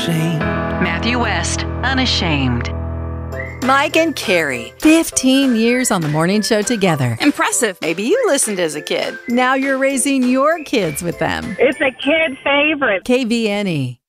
unashamed. Matthew West, Unashamed. Mike and Carrie. 15 years on the morning show together. Impressive. Maybe you listened as a kid. Now you're raising your kids with them. It's a kid favorite. KVNE.